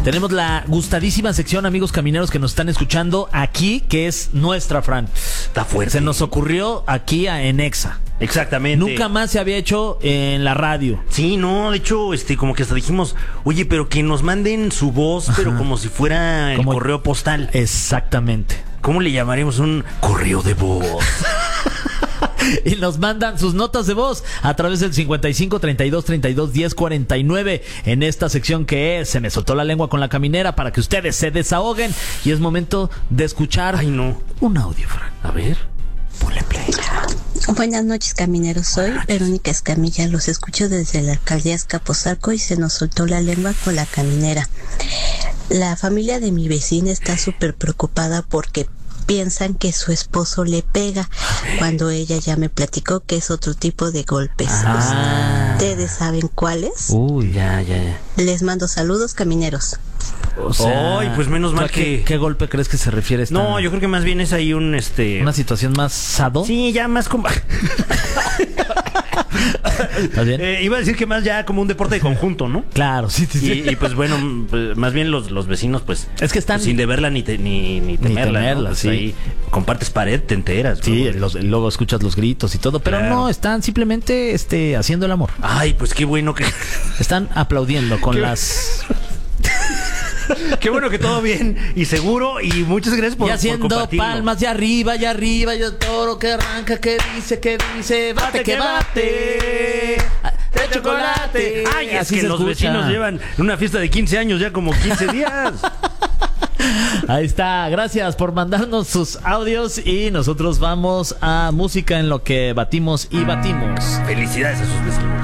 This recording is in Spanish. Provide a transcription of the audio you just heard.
Tenemos la gustadísima sección, amigos camineros que nos están escuchando aquí, que es nuestra, Fran. Está fuerte. Se nos ocurrió aquí en Exa. Exactamente. Nunca más se había hecho en la radio. Sí, no, de hecho, como que hasta dijimos, oye, pero que nos manden su voz, pero como si fuera el correo postal. Exactamente. ¿Cómo le llamaríamos? Un correo de voz. Y nos mandan sus notas de voz a través del 55 32 32 10 49 en esta sección que es Se me soltó la lengua con la caminera, para que ustedes se desahoguen. Y es momento de escuchar un audio, Fran. A ver. Ponle play. Buenas noches, camineros. Soy Verónica Escamilla. Los escucho desde la alcaldía Azcapotzalco y se nos soltó la lengua con la caminera. La familia de mi vecina está súper preocupada porque piensan que su esposo le pega, cuando ella ya me platicó que es otro tipo de golpes. ¿Ustedes saben cuáles? Uy, ya. Les mando saludos, camineros. O sea, ay, pues menos mal que... ¿Qué golpe crees que se refiere esta? No, yo creo que más bien es ahí una situación más sado. Sí, ya más como... ¿Estás bien? Iba a decir que más ya como un deporte de conjunto, ¿no? Claro, sí. Y pues bueno, pues, más bien los vecinos, pues... Es que están... Pues, sin deberla ni temerla, ¿no? Pues sí. ahí compartes pared, te enteras. Sí, luego escuchas los gritos y todo, pero claro. No, están simplemente haciendo el amor. Ay, pues qué bueno que... Están aplaudiendo con las... Qué bueno que todo bien y seguro, y muchas gracias por haciendo compartirlo. palmas de arriba, yo toro que arranca, que dice, bate que bate, de chocolate. Ay, es que los vecinos llevan una fiesta de 15 años ya como 15 días. Ahí está, gracias por mandarnos sus audios y nosotros vamos a música en lo que batimos y batimos. Felicidades a sus vecinos.